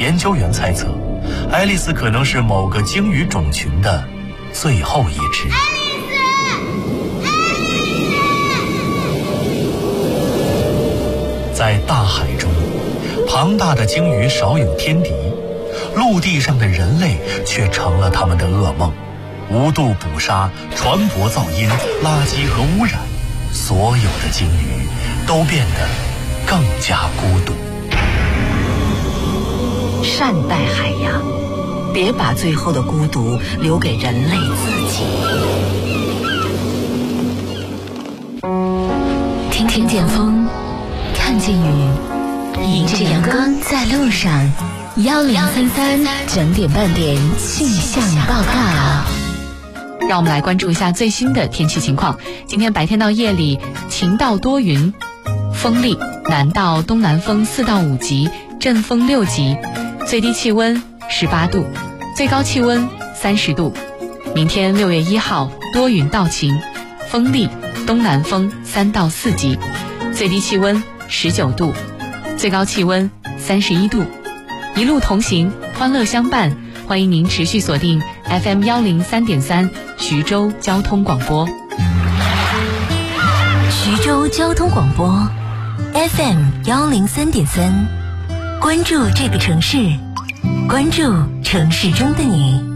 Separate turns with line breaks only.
研究员猜测，爱丽丝可能是某个鲸鱼种群的最后一只。在大海中，庞大的鲸鱼少有天敌，陆地上的人类却成了他们的噩梦。无度捕杀、船舶噪音、垃圾和污染，所有的鲸鱼都变得更加孤独。
善待海洋，别把最后的孤独留给人类自己。听见风，看见雨，迎着阳光在路上。1033整点半点气象报告。
让我们来关注一下最新的天气情况。今天白天到夜里晴到多云，风力南到东南风4到5级，阵风6级，最低气温18度，最高气温30度。明天6月1号多云到晴，风力东南风3到4级，最低气温19度，最高气温31度。一路同行，欢乐相伴，欢迎您持续锁定 FM 103.3徐州交通广播。
徐州交通广播 FM 103.3，关注这个城市，关注城市中的你。